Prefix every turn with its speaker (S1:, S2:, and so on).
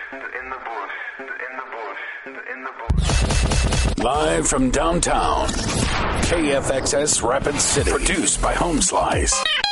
S1: Live from downtown, KFXS Rapid City. Produced by Home Slice.